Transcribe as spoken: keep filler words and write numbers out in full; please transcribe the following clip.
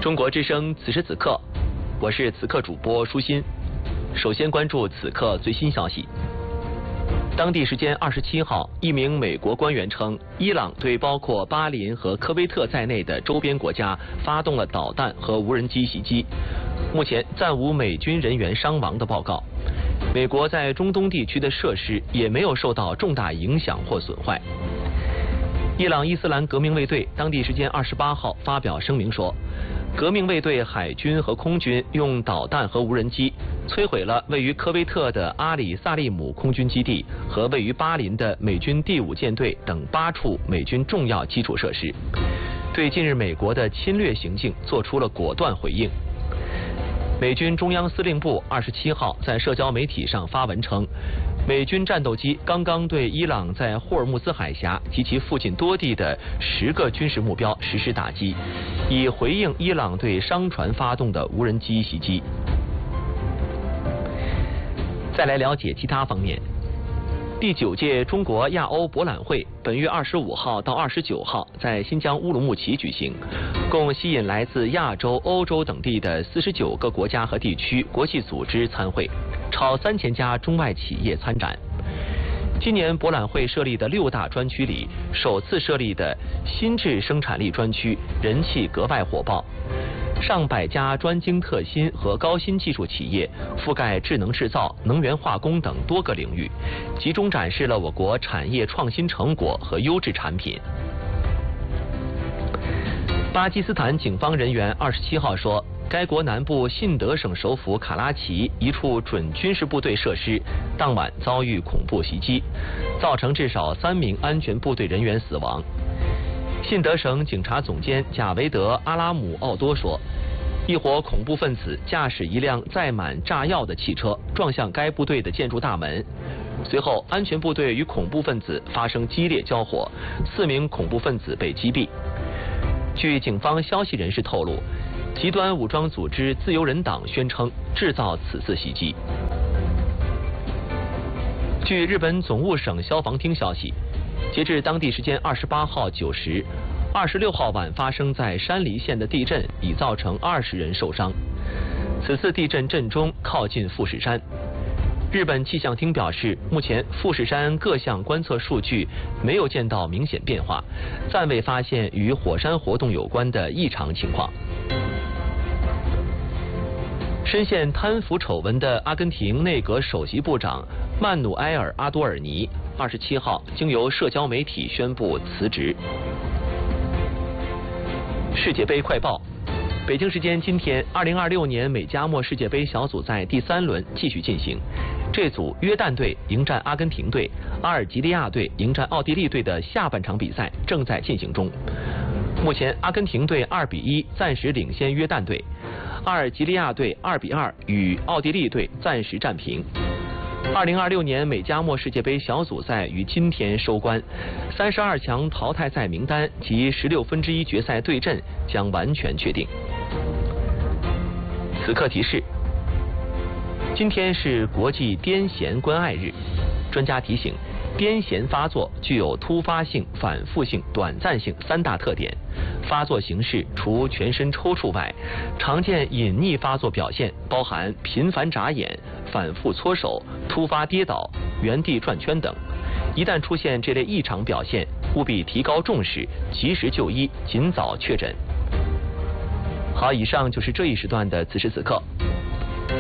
中国之声此时此刻，我是此刻主播舒心。首先关注此刻最新消息。当地时间二十七号，一名美国官员称，伊朗对包括巴林和科威特在内的周边国家发动了导弹和无人机袭击。目前暂无美军人员伤亡的报告。美国在中东地区的设施也没有受到重大影响或损坏。伊朗伊斯兰革命卫队当地时间二十八号发表声明说，革命卫队海军和空军用导弹和无人机摧毁了位于科威特的阿里萨利姆空军基地和位于巴林的美军第五舰队等八处美军重要基础设施，对近日美国的侵略行径做出了果断回应。美军中央司令部二十七号在社交媒体上发文称，美军战斗机刚刚对伊朗在霍尔木兹海峡及其附近多地的十个军事目标实施打击，以回应伊朗对商船发动的无人机袭击。再来了解其他方面。第九届中国亚欧博览会本月二十五号到二十九号在新疆乌鲁木齐举行，共吸引来自亚洲、欧洲等地的四十九个国家和地区国际组织参会，超三千家中外企业参展。今年博览会设立的六大专区里，首次设立的新质生产力专区人气格外火爆。上百家专精特新和高新技术企业覆盖智能制造、能源化工等多个领域，集中展示了我国产业创新成果和优质产品。巴基斯坦警方人员二十七号说，该国南部信德省首府卡拉奇一处准军事部队设施当晚遭遇恐怖袭击，造成至少三名安全部队人员死亡。信德省警察总监贾维德·阿拉姆奥多说，一伙恐怖分子驾驶一辆载满炸药的汽车撞向该部队的建筑大门，随后安全部队与恐怖分子发生激烈交火，四名恐怖分子被击毙。据警方消息人士透露，极端武装组织自由人党宣称制造此次袭击。据日本总务省消防厅消息，截至当地时间二十八号九时，二十六号晚发生在山梨县的地震已造成二十人受伤。此次地震震中靠近富士山。日本气象厅表示，目前富士山各项观测数据没有见到明显变化，暂未发现与火山活动有关的异常情况。深陷贪腐丑闻的阿根廷内阁首席部长曼努埃尔·阿多尔尼二十七号经由社交媒体宣布辞职。世界杯快报：北京时间今天，二零二六年美加墨世界杯小组赛第三轮继续进行。这组约旦队迎战阿根廷队，阿尔及利亚队迎战奥地利队的下半场比赛正在进行中。目前，阿根廷队二比一暂时领先约旦队，阿尔及利亚队二比二与奥地利队暂时战平。二零二六年美加墨世界杯小组赛于今天收官，三十二强淘汰赛名单及十六分之一决赛对阵将完全确定。此刻提示：今天是国际癫痫关爱日，专家提醒，癫痫发作具有突发性、反复性、短暂性三大特点。发作形式除全身抽搐外，常见隐匿发作表现包含频繁眨眼、反复搓手、突发跌倒、原地转圈等。一旦出现这类异常表现，务必提高重视，及时就医，尽早确诊。好，以上就是这一时段的此时此刻。